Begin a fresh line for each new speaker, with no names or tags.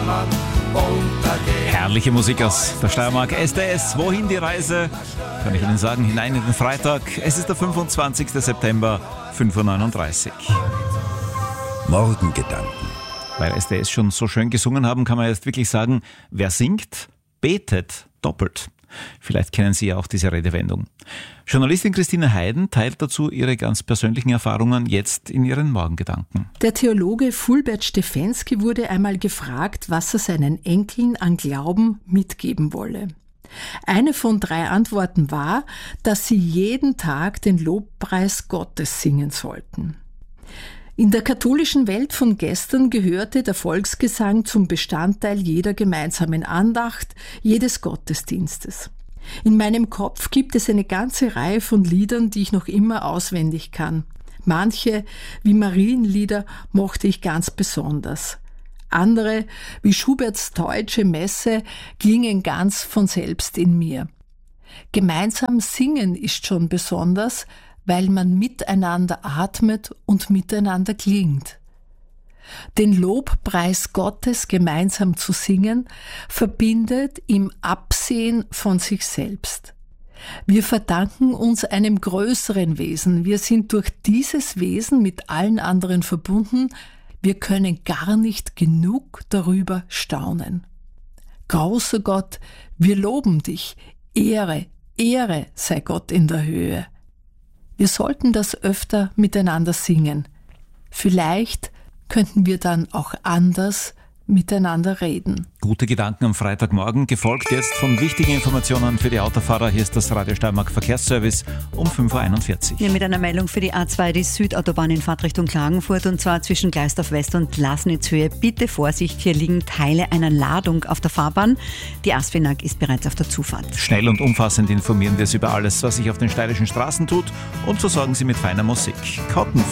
Heimat untergehen.
Herrliche Musik aus der Steiermark. SDS, wohin die Reise? Kann ich Ihnen sagen, hinein in den Freitag. Es ist der 25. September, 5.39 Uhr.
Morgengedanken.
Weil SDS schon so schön gesungen haben, kann man jetzt wirklich sagen, wer singt, betet doppelt. Vielleicht kennen Sie ja auch diese Redewendung. Journalistin Christine Heiden teilt dazu ihre ganz persönlichen Erfahrungen jetzt in ihren Morgengedanken.
Der Theologe Fulbert Stefensky wurde einmal gefragt, was er seinen Enkeln an Glauben mitgeben wolle. Eine von 3 Antworten war, dass sie jeden Tag den Lobpreis Gottes singen sollten. In der katholischen Welt von gestern gehörte der Volksgesang zum Bestandteil jeder gemeinsamen Andacht, jedes Gottesdienstes. In meinem Kopf gibt es eine ganze Reihe von Liedern, die ich noch immer auswendig kann. Manche, wie Marienlieder, mochte ich ganz besonders. Andere, wie Schuberts Deutsche Messe, klingen ganz von selbst in mir. Gemeinsam singen ist schon besonders, weil man miteinander atmet und miteinander klingt. Den Lobpreis Gottes gemeinsam zu singen, verbindet im Absehen von sich selbst. Wir verdanken uns einem größeren Wesen. Wir sind durch dieses Wesen mit allen anderen verbunden. Wir können gar nicht genug darüber staunen. Großer Gott, wir loben dich. Ehre, Ehre sei Gott in der Höhe. Wir sollten das öfter miteinander singen. Vielleicht könnten wir dann auch anders miteinander reden.
Gute Gedanken am Freitagmorgen, gefolgt jetzt von wichtigen Informationen für die Autofahrer. Hier ist das Radio Steiermark Verkehrsservice um 5.41 Uhr.
Ja, mit einer Meldung für die A2, die Südautobahn in Fahrtrichtung Klagenfurt, und zwar zwischen Gleisdorf West und Lasnitzhöhe. Bitte Vorsicht, hier liegen Teile einer Ladung auf der Fahrbahn. Die ASFINAG ist bereits auf der Zufahrt.
Schnell und umfassend informieren wir Sie über alles, was sich auf den steirischen Straßen tut, und versorgen Sie mit feiner Musik. Cotton